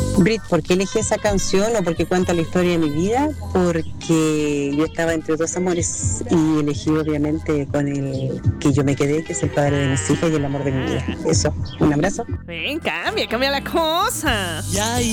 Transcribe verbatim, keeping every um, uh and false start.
Brit, ¿por qué elegí esa canción o por qué cuenta la historia de mi vida? Porque yo estaba entre dos amores y elegí obviamente con el que yo me quedé, que es el padre de mis hijas y el amor de mi vida. Eso, un abrazo. Ven, cambia, cambia la cosa. Ya